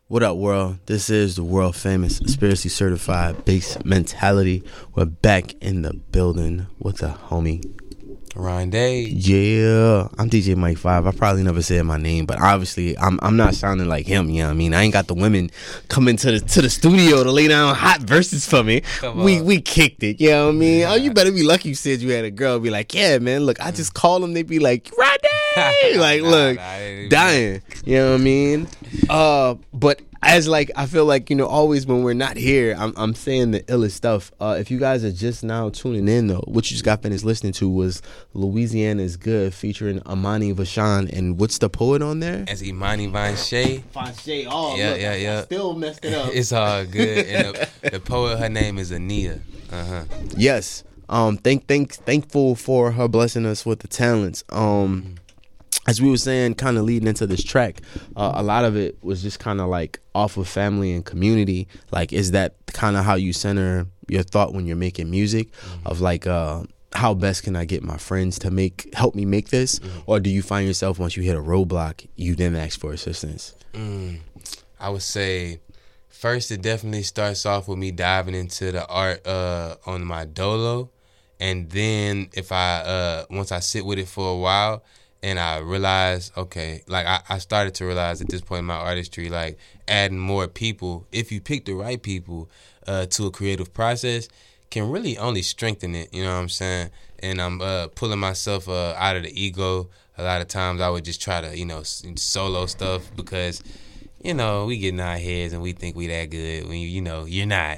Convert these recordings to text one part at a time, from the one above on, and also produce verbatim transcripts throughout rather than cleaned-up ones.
What up, world? This is the world famous Conspiracy Certified Base Mentality. We're back in the building with the homie Rondé. Yeah, I'm D J Mike Five. I probably never said my name, but obviously I'm I'm not sounding like him. You know what I mean? I ain't got the women coming to the to the studio to lay down hot verses for me. Come we on. we kicked it. You know what I mean? Yeah. Oh, you better be lucky you said you had a girl. Be like, yeah, man. Look, I just call them. They be like, Rondé. Like, Nah, look, nah, dying. You know what I mean? Uh, but. As like I feel like, you know, always when we're not here, I'm I'm saying the illest stuff. Uh, if you guys are just now tuning in though, what you just got finished listening to was Louisiana is Good featuring Amani Vachon, and what's the poet on there? As Imani Vanche. Vanche. Oh, Yeah, look, yeah, I, yeah. I still messed it up. It's all good. And the, the poet, her name is Ania. Uh huh. Yes. Um. Thank thank thankful for her blessing us with the talents. Um. As we were saying, kind of leading into this track, uh, a lot of it was just kind of like off of family and community. Like, is that kind of how you center your thought when you're making music? Mm-hmm. Of like, uh, how best can I get my friends to make help me make this? Mm-hmm. Or do you find yourself once you hit a roadblock, you then ask for assistance? Mm, I would say first it definitely starts off with me diving into the art uh, on my dolo, and then if I uh, once I sit with it for a while. And I realized, okay, like I, I started to realize at this point in my artistry, like adding more people, if you pick the right people uh, to a creative process, can really only strengthen it, you know what I'm saying? And I'm uh, pulling myself uh, out of the ego. A lot of times I would just try to, you know, solo stuff because, you know, we get in our heads and we think we that good when, you, you know, you're not.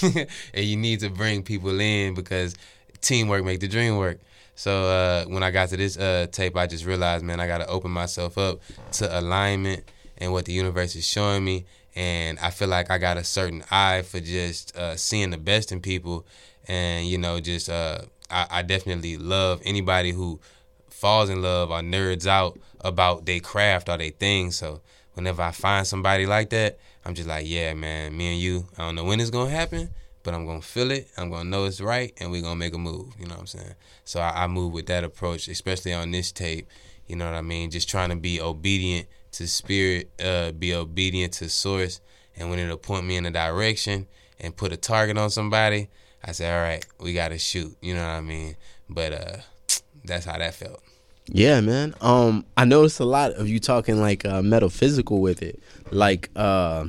And you need to bring people in because teamwork make the dream work. So uh, when I got to this uh, tape, I just realized, man, I got to open myself up to alignment and what the universe is showing me. And I feel like I got a certain eye for just uh, seeing the best in people. And, you know, just uh, I, I definitely love anybody who falls in love or nerds out about their craft or their thing. So whenever I find somebody like that, I'm just like, yeah, man, me and you, I don't know when it's going to happen, but I'm going to feel it, I'm going to know it's right, and we're going to make a move, you know what I'm saying? So I, I move with that approach, especially on this tape, you know what I mean? Just trying to be obedient to spirit, uh, be obedient to source, and when it'll point me in a direction and put a target on somebody, I say, all right, we got to shoot, you know what I mean? But uh, that's how that felt. Yeah, man. Um, I noticed a lot of you talking like uh, metaphysical with it. Like, uh,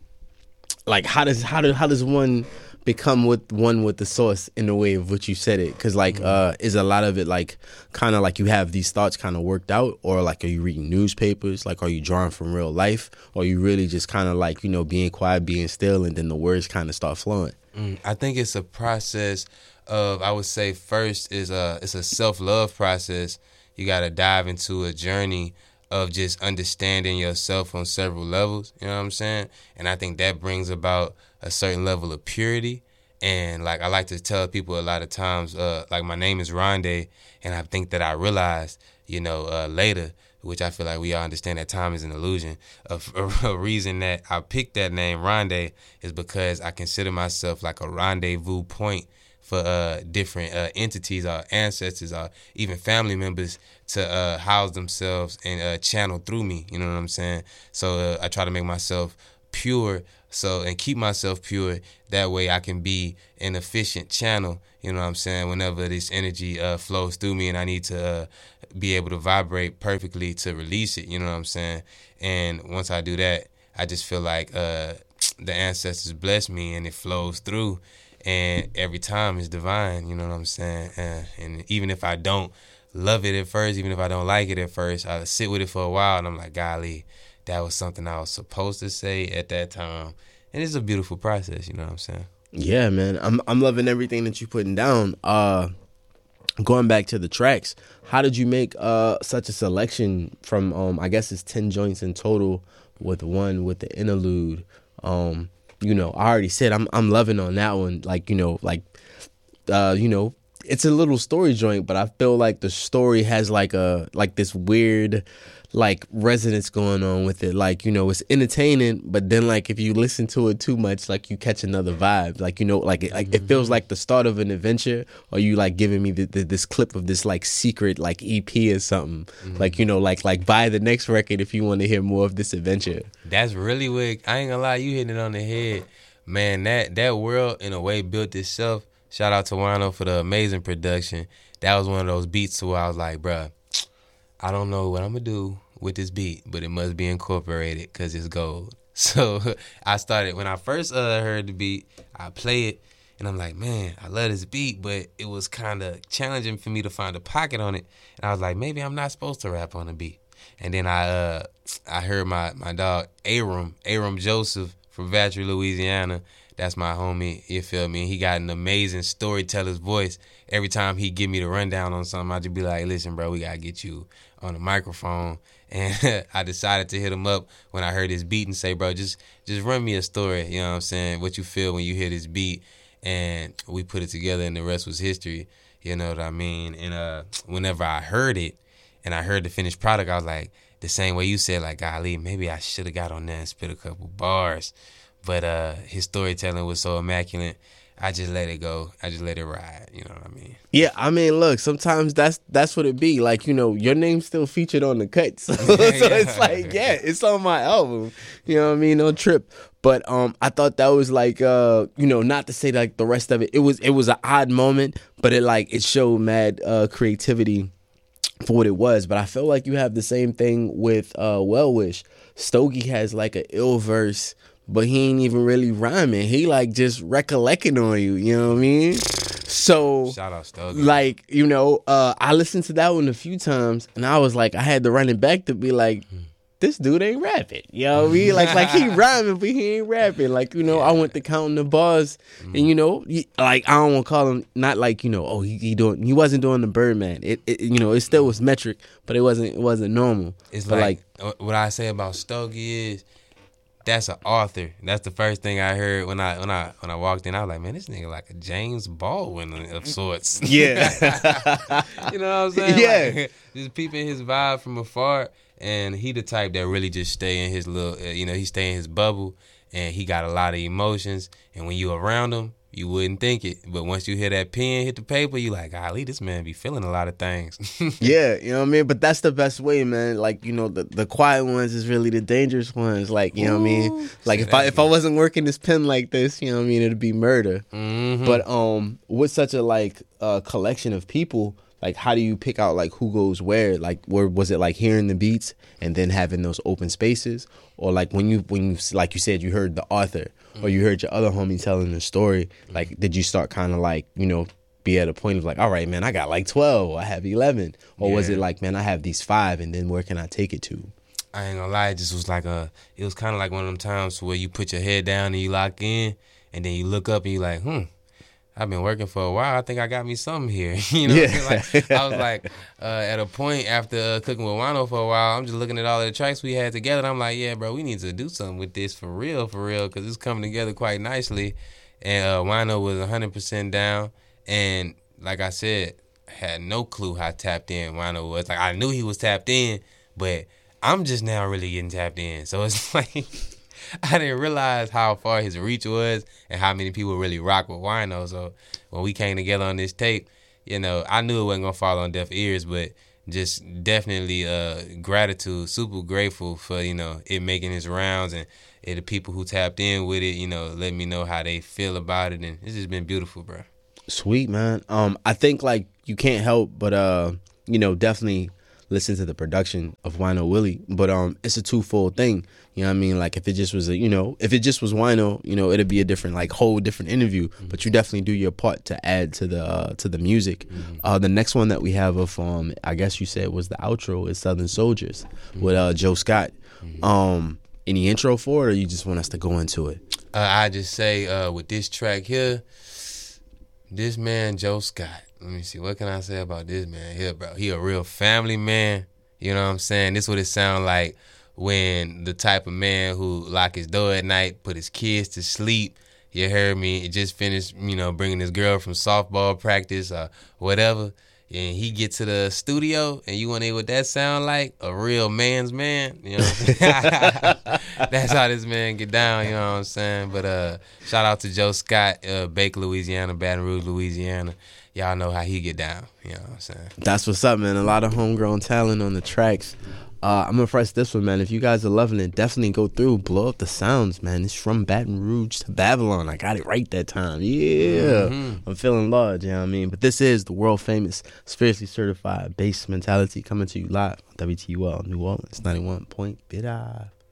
like how does how does how does one become with one with the source in the way of what you said it? Because like uh is a lot of it like kind of like you have these thoughts kind of worked out, or like are you reading newspapers, like are you drawing from real life, or are you really just kind of like, you know, being quiet, being still, and then the words kind of start flowing? mm, I think it's a process of, I would say first is a it's a self-love process. You got to dive into a journey of just understanding yourself on several levels, you know what I'm saying? And I think that brings about a certain level of purity. And like I like to tell people a lot of times, uh, like my name is Rondé, and I think that I realized, you know, uh, later, which I feel like we all understand that time is an illusion, a, a, a reason that I picked that name Rondé is because I consider myself like a rendezvous point for uh, different uh, entities or ancestors or even family members to uh, house themselves and uh, channel through me, you know what I'm saying? So uh, I try to make myself pure so and keep myself pure. That way I can be an efficient channel, you know what I'm saying, whenever this energy uh, flows through me and I need to uh, be able to vibrate perfectly to release it, you know what I'm saying? And once I do that, I just feel like uh, the ancestors bless me and it flows through. And every time it's divine, you know what I'm saying? Uh, and even if I don't love it at first, even if I don't like it at first, I sit with it for a while and I'm like, golly, that was something I was supposed to say at that time. And it's a beautiful process, you know what I'm saying? Yeah, man. I'm I'm loving everything that you're putting down. Uh, going back to the tracks, how did you make uh such a selection from, um I guess it's ten joints in total with one with the interlude? Um, you know, I already said I'm I'm loving on that one. Like, you know, like, uh, you know, it's a little story joint, but I feel like the story has like a like this weird, like resonance going on with it. Like, you know, it's entertaining, but then like if you listen to it too much, like you catch another vibe. Like, you know, like it, like it feels like the start of an adventure, or you like giving me the, the, this clip of this like secret like E P or something. Mm-hmm. Like, you know, like like buy the next record if you want to hear more of this adventure. That's really what, I ain't gonna lie, you hitting it on the head. Man, that that world in a way built itself. Shout out to Wino for the amazing production. That was one of those beats where I was like, bruh, I don't know what I'm gonna do with this beat, but it must be incorporated because it's gold. So I started, when I first uh, heard the beat, I play it, and I'm like, man, I love this beat, but it was kind of challenging for me to find a pocket on it. And I was like, maybe I'm not supposed to rap on the beat. And then I uh, I heard my, my dog, Aram, Aram Joseph from Vatry, Louisiana. That's my homie, you feel me? He got an amazing storyteller's voice. Every time he give me the rundown on something, I just be like, listen, bro, we got to get you on the microphone. And I decided to hit him up when I heard his beat and say, bro, just just run me a story, you know what I'm saying, what you feel when you hear this beat. And we put it together, and the rest was history, you know what I mean? And uh, whenever I heard it and I heard the finished product, I was like, the same way you said, like, golly, maybe I should have got on there and spit a couple bars. But uh, his storytelling was so immaculate, I just let it go. I just let it ride. You know what I mean? Yeah, I mean, look, sometimes that's that's what it be. Like, you know, your name's still featured on the cuts. So, so it's like, yeah, it's on my album. You know what I mean? No trip. But um, I thought that was like, uh, you know, not to say like the rest of it. It was it was an odd moment, but it like it showed mad uh, creativity for what it was. But I feel like you have the same thing with uh, Well Wish. Stogie has like an ill verse, but he ain't even really rhyming. He like just recollecting on you, you know what I mean? So, shout out Stogie. Like, you know, uh, I listened to that one a few times, and I was like, I had to run it back to be like, this dude ain't rapping. You know what I mean? Like, like he rhyming, but he ain't rapping. Like, you know, yeah. I went to counting the bars, mm. and you know, he, like I don't want to call him not like, you know, oh he, he doing he wasn't doing the Birdman. It, it you know, it still was metric, but it wasn't it wasn't normal. It's but like, like what I say about Stogie is, that's an author. That's the first thing I heard when I when I when I walked in. I was like, man, this nigga like a James Baldwin of sorts. Yeah, you know what I'm saying? Yeah, like, just peeping his vibe from afar. And he the type that really just stay in his little, uh, you know, he stay in his bubble, and he got a lot of emotions. And when you around him, you wouldn't think it. But once you hear that pen hit the paper, you like, golly, this man be feeling a lot of things. Yeah, you know what I mean? But that's the best way, man. Like, you know, the, the quiet ones is really the dangerous ones. Like, you know what I mean? Like, if I if I wasn't working this pen like this, you know what I mean, it'd be murder. Mm-hmm. But um, with such a, like, uh, collection of people, like, how do you pick out, like, who goes where? Like, where was it, like, hearing the beats and then having those open spaces? Or, like, when you, when you like you said, you heard the author or you heard your other homie telling the story, like, did you start kind of, like, you know, be at a point of, like, all right, man, I got, like, twelve or I have eleven? Or yeah. was it, like, man, I have these five and then where can I take it to? I ain't gonna lie, it just was like a, it was kind of like one of them times where you put your head down and you lock in and then you look up and you like, hmm. I've been working for a while. I think I got me something here. You know, yeah. like, I was like, uh, at a point after uh, cooking with Wino for a while, I'm just looking at all of the tracks we had together. And I'm like, yeah, bro, we need to do something with this for real, for real, because it's coming together quite nicely. And uh, Wino was one hundred percent down. And like I said, had no clue how tapped in Wino was. Like, I knew he was tapped in, but I'm just now really getting tapped in. So it's like, I didn't realize how far his reach was and how many people really rock with Wino. So when we came together on this tape, you know, I knew it wasn't going to fall on deaf ears, but just definitely uh, gratitude, super grateful for, you know, it making its rounds and, and the people who tapped in with it, you know, let me know how they feel about it. And it's just been beautiful, bro. Sweet, man. Um, I think, like, you can't help but, uh, you know, definitely listen to the production of Wino Willie, but um, it's a twofold thing. You know what I mean? Like, if it just was a, you know, if it just was Wino, you know, it'd be a different, like, whole different interview. Mm-hmm. But you definitely do your part to add to the uh, to the music. Mm-hmm. Uh, the next one that we have of, um, I guess you said was the outro is Southern Soldiers mm-hmm. with uh, Joe Scott. Mm-hmm. Um, any intro for it, or you just want us to go into it? Uh, I just say uh, with this track here, this man Joe Scott. Let me see. What can I say about this man here, bro? He a real family man. You know what I'm saying? This what it sound like when the type of man who lock his door at night, put his kids to sleep. You heard me? Just finished, you know, bringing his girl from softball practice or whatever. and he get to the studio and you want to hear what that sound like, a real man's man, you know what I'm saying? That's how this man get down, you know what I'm saying? But uh, shout out to Joe Scott, uh, Baker, Louisiana, Baton Rouge, Louisiana. Y'all know how he get down, you know what I'm saying? That's what's up, man. A lot of homegrown talent on the tracks. Uh, I'm gonna press this one, man. If you guys are loving it, definitely go through, blow up the sounds, man. It's from Baton Rouge to Babylon. I got it right that time. Yeah, mm-hmm. I'm feeling large, you know what I mean? But this is the world famous, spiritually certified bass mentality coming to you live on W T U L New Orleans ninety-one point five.